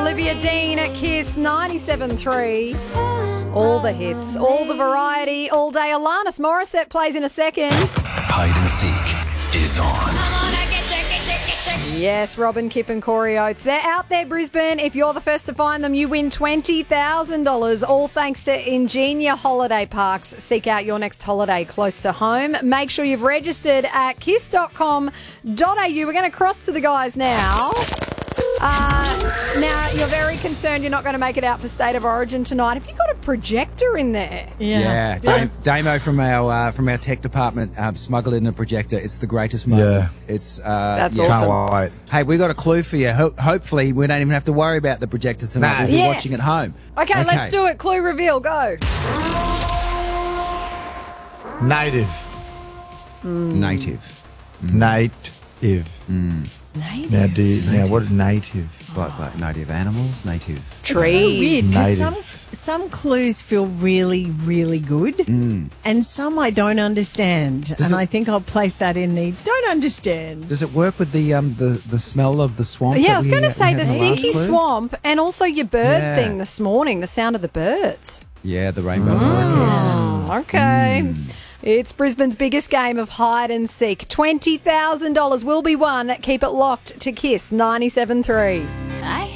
Olivia Dean at Kiss 97.3. All the hits, all the variety, all day. Alanis Morissette plays in a second. Hide and Seek is on. Yes, Robin, Kip and Corey Oates. They're out there, Brisbane. If you're the first to find them, you win $20,000, all thanks to Ingenia Holiday Parks. Seek out your next holiday close to home. Make sure you've registered at kiss.com.au. We're going to cross to the guys now. Now, you're very concerned you're not going to make it out for State of Origin tonight. Have you got a projector in there? Yeah. Damo from our tech department smuggled in a projector. It's the greatest moment. Yeah. It's That's yeah. awesome. Can't wait. Hey, we got a clue for you. Hopefully, we don't even have to worry about the projector tonight. No. We'll be Yes. watching at home. Okay, let's do it. Clue reveal, go. Native. Native. Native. Now, what is native? Like native animals, native. Trees. Weird, 'cause Native. some clues feel really, really good, and some I don't understand. Does And it- I think I'll place that in the don't understand. Does it work with the smell of the swamp? Yeah, that I was we going to had say in the last stinky clue? swamp and also your bird Yeah. thing this morning, the sound of the birds. Yeah, the rainbow orchids. Oh, okay. It's Brisbane's biggest game of hide and seek. $20,000 will be won. Keep it locked to Kiss 97.3. I